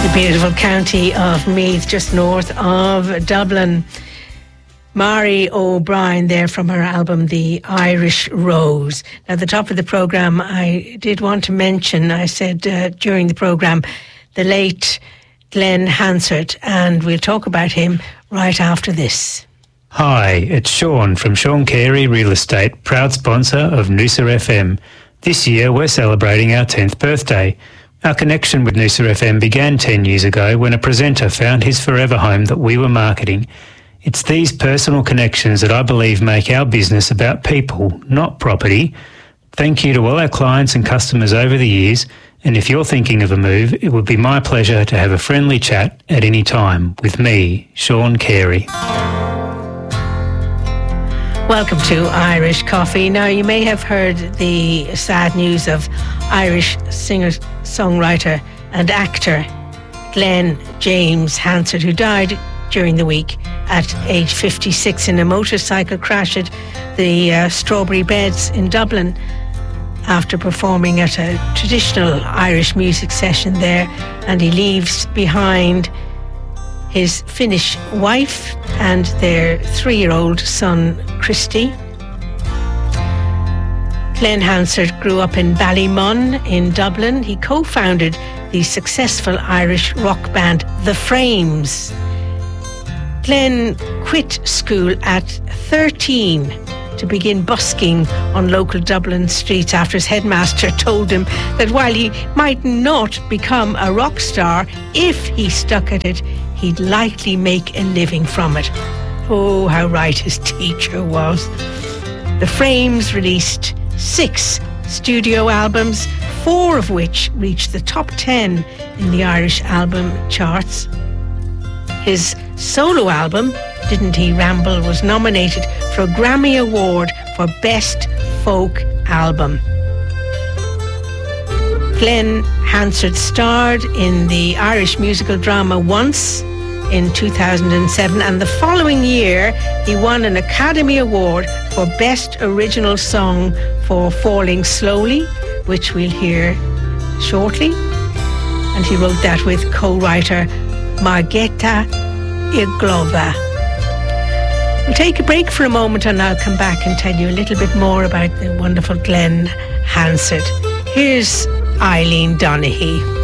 Beautiful county of Meath, just north of Dublin. Mari O'Brien there from her album The Irish Rose. Now, at the top of the programme, I did want to mention, I said during the programme, the late Glenn Hansard, and we'll talk about him right after this. Hi, it's Sean from Sean Carey Real Estate, proud sponsor of Noosa FM. This year we're celebrating our 10th birthday. Our connection with Noosa FM began 10 years ago when a presenter found his forever home that we were marketing. It's these personal connections that I believe make our business about people, not property. Thank you to all our clients and customers over the years, and if you're thinking of a move, it would be my pleasure to have a friendly chat at any time with me, Sean Carey. Welcome to Irish Coffee. Now, you may have heard the sad news of Irish singer-songwriter and actor Glenn James Hansard, who died during the week at age 56 in a motorcycle crash at the Strawberry Beds in Dublin after performing at a traditional Irish music session there. And he leaves behind his Finnish wife and their 3-year-old son, Christy. Glenn Hansard grew up in Ballymun in Dublin. He co-founded the successful Irish rock band The Frames. Glenn quit school at 13 to begin busking on local Dublin streets after his headmaster told him that while he might not become a rock star, if he stuck at it, he'd likely make a living from it. Oh, how right his teacher was. The Frames released 6 studio albums, 4 of which reached the top 10 in the Irish album charts. His solo album, Didn't He Ramble, was nominated for a Grammy Award for Best Folk Album. Glenn Hansard starred in the Irish musical drama Once in 2007, and the following year he won an Academy Award for Best Original Song for Falling Slowly, which we'll hear shortly. And he wrote that with co-writer Margeta Irglova. We'll take a break for a moment and I'll come back and tell you a little bit more about the wonderful Glenn Hansard. Here's Eileen Donaghy.